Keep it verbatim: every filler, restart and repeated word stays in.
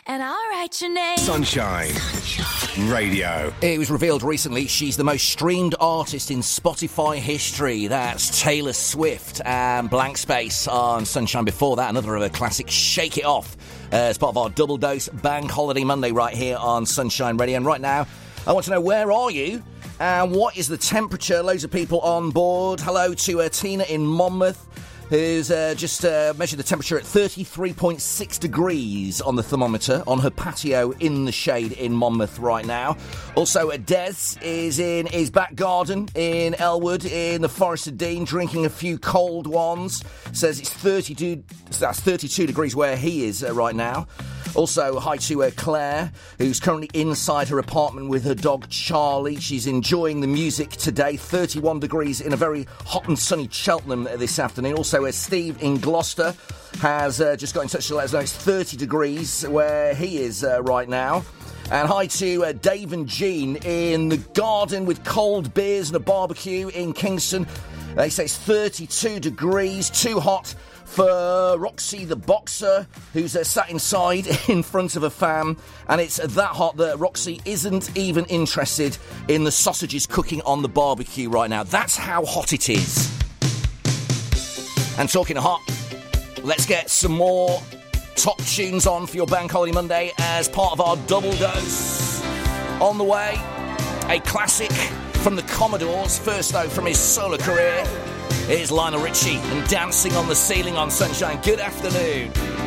and I'll write your name. Sunshine. Sunshine Radio. It was revealed recently she's the most streamed artist in Spotify history. That's Taylor Swift, and Blank Space on Sunshine before that. Another of her classics, Shake It Off, uh, as part of our Double Dose Bank Holiday Monday right here on Sunshine Radio. And right now, I want to know, where are you? And what is the temperature? Loads of people on board. Hello to uh, Tina in Monmouth, who's uh, just uh, measured the temperature at thirty-three point six degrees on the thermometer on her patio in the shade in Monmouth right now. Also, uh, Des is in his back garden in Elwood in the Forest of Dean, drinking a few cold ones. Says it's thirty-two, that's thirty-two degrees where he is uh, right now. Also, hi to uh, Claire, who's currently inside her apartment with her dog Charlie. She's enjoying the music today. thirty-one degrees in a very hot and sunny Cheltenham this afternoon. Also, uh, Steve in Gloucester has uh, just got in touch to let us know it's thirty degrees where he is uh, right now. And hi to uh, Dave and Jean in the garden with cold beers and a barbecue in Kingston. They say it's thirty-two degrees, too hot for Roxy the boxer, who's uh, sat inside in front of a fan, and it's that hot that Roxy isn't even interested in the sausages cooking on the barbecue right now. That's how hot it is. And talking hot, let's get some more top tunes on for your Bank Holiday Monday as part of our Double Dose. On the way, a classic from the Commodores, first though from his solo career. Here's Lionel Richie and Dancing on the Ceiling on Sunshine. Good afternoon.